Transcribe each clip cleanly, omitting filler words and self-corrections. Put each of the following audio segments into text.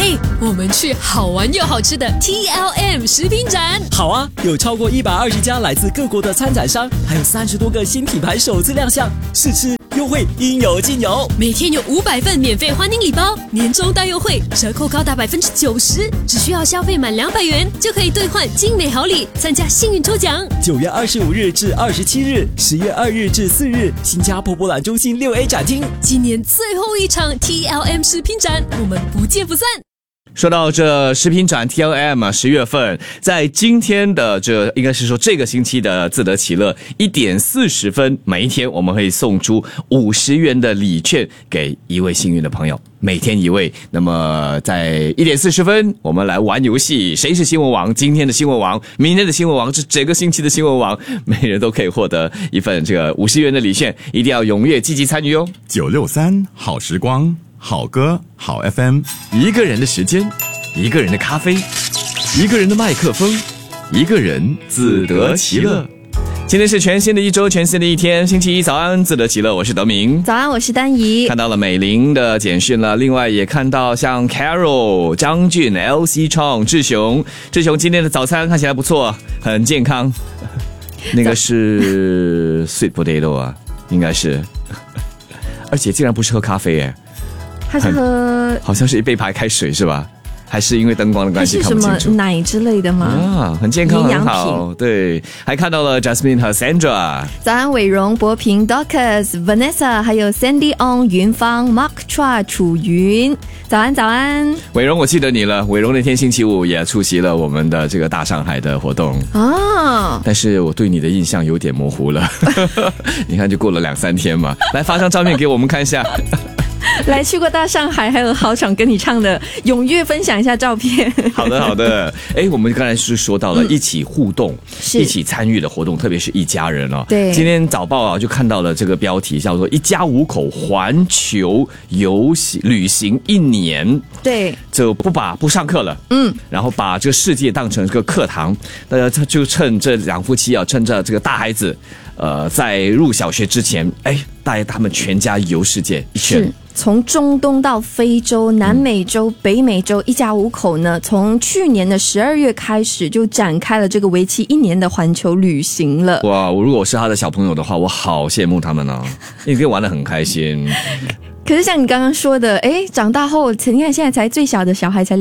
我们去好玩又好吃的 TLM 食品展。 好啊，有超过120家来自各国的参展商，还有30多个新品牌首次亮相，试吃优惠应有尽有。 每天有500份免费欢迎礼包，年终大优惠，折扣高达90%，只需要消费满200元就可以兑换精美好礼，参加幸运抽奖。 9月25日至27日，10月2日至4日，新加坡博览中心6A 展厅。 今年最后一场 TLM 食品展，我们不见不散。 说到这食品展 TLM 10月份，在今天的应该是说这个星期的自得其乐1点40分，每一天我们会送出50元的礼券给一位幸运的朋友，每天一位。那么在1点40分，我们来玩游戏，谁是新闻王？今天的新闻王，明天的新闻王，是整个星期的新闻王，每人都可以获得一份这个50元的礼券，一定要踊跃积极参与哦。 963好时光。好歌好 FM， 一个人的时间，一个人的咖啡，一个人的麦克风，一个人自得其乐。今天是全新的一周，全新的一天，星期一早安，自得其乐，我是德明。 早安，我是丹怡。 看到了美玲的简讯了，另外也看到像 Carol、张俊、LC 创、志雄今天的早餐看起来不错，很健康。那个是 sweet potato 啊，应该是，而且竟然不是喝咖啡耶。 他是喝， 好像是一杯白开水是吧？还是因为灯光的关系看不清楚？ 是什么奶之类的吗？ 啊，很健康，很好。对，还看到了 Jasmine 和 Sandra。 早安，伟荣、博平、Dorcas、Vanessa， 还有 Sandy On、云芳、Mark Chua、楚云。早安，早安。 伟荣，我记得你了。伟荣那天星期五也出席了我们的这个大上海的活动啊， 但是我对你的印象有点模糊了。你看，就过了2-3天嘛。来，发张照片给我们看一下。 来，去过大上海，还有好想跟你唱的，踊跃分享一下照片。 好的，好的。我们刚才是说到了一起互动、一起参与的活动，特别是一家人哦。 对， 今天早报啊就看到了这个标题，叫做"一家5口环球旅行1年"。 对， 就不上课了，然后把这个世界当成一个课堂。他就趁这2夫妻啊，趁着这个大孩子，在入小学之前，带他们全家游世界一圈。 是。从中东到非洲、南美洲、北美洲，一家5口呢，从去年的12月开始就展开了这个为期1年的环球旅行了。 哇，如果我是他的小朋友的话，我好羡慕他们哦，一定玩得很开心。 可是像你刚刚说的，长大后，你看现在才最小的小孩才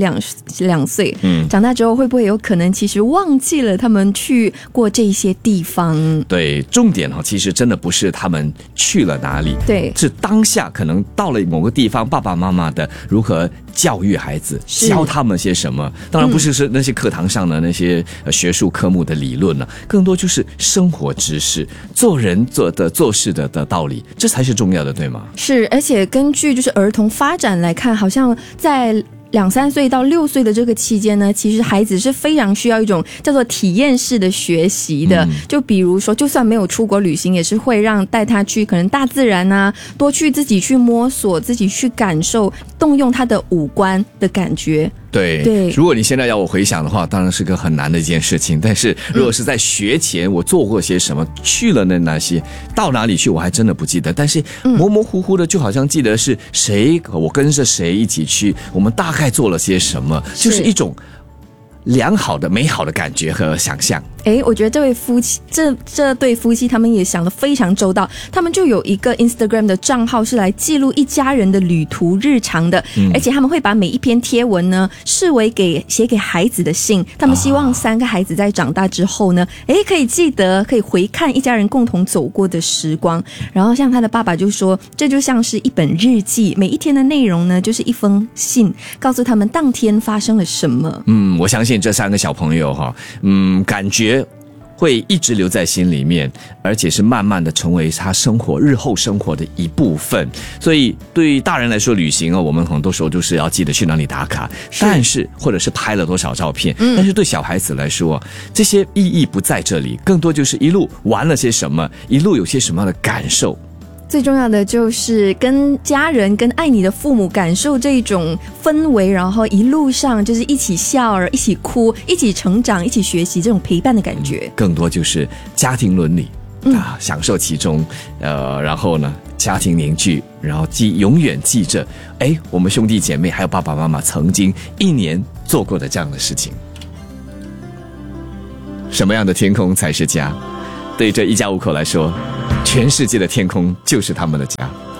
2岁，长大之后会不会有可能其实忘记了他们去过这些地方？ 对，重点其实真的不是他们去了哪里， 对， 是当下可能到了某个地方，爸爸妈妈的如何教育孩子，教他们些什么？当然不是那些课堂上的那些学术科目的理论了，更多就是生活知识，做人做事的道理，这才是重要的，对吗？ 是，而且根据就是儿童发展来看，好像在2-3岁到6岁的这个期间呢，其实孩子是非常需要一种叫做体验式的学习的。就比如说，就算没有出国旅行，也是会带他去可能大自然啊，多去自己去摸索，自己去感受，动用他的五官的感觉。 对，如果你现在要我回想的话，当然是个很难的一件事情。但是如果是在学前我做过些什么，去了哪些，到哪里去，我还真的不记得。但是模模糊糊的，就好像记得是谁，我跟着谁一起去，我们大概做了些什么，就是一种良好的、美好的感觉和想象。 我觉得这对夫妻他们也想得非常周到，他们就有一个 Instagram 的账号是来记录一家人的旅途日常的，而且他们会把每一篇贴文呢视为写给孩子的信，他们希望3个孩子在长大之后呢，可以记得，可以回看一家人共同走过的时光。然后像他的爸爸就说，这就像是一本日记，每一天的内容呢就是一封信，告诉他们当天发生了什么。 我相信这3个小朋友感觉会一直留在心里面，而且是慢慢的成为他日后生活的一部分。所以对于大人来说，旅行我们很多时候就是要记得去哪里打卡，但是或者是拍了多少照片，但是对小孩子来说，这些意义不在这里，更多就是一路玩了些什么，一路有些什么样的感受。 最重要的就是跟家人、跟爱你的父母感受这种氛围，然后一路上就是一起笑、一起哭、一起成长、一起学习，这种陪伴的感觉。 更多就是家庭伦理、 享受其中，然后呢，家庭凝聚，然后永远记着，我们兄弟姐妹还有爸爸妈妈曾经一年做过的这样的事情。什么样的天空才是家？对这一家五口来说，全世界的天空就是他们的家。